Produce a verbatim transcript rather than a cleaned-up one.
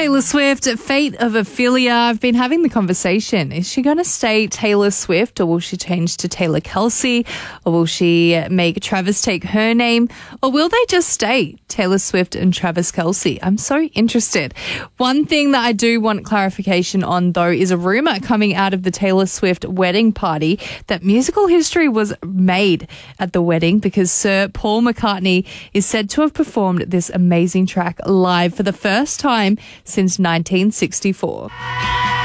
Taylor Swift, fate of Ophelia. I've been having the conversation. Is she going to stay Taylor Swift, or will she change to Taylor Kelsey, or will she make Travis take her name, or will they just stay Taylor Swift and Travis Kelsey? I'm so interested. One thing that I do want clarification on, though, is a rumor coming out of the Taylor Swift wedding party that musical history was made at the wedding because Sir Paul McCartney is said to have performed this amazing track live for the first time since nineteen sixty-four.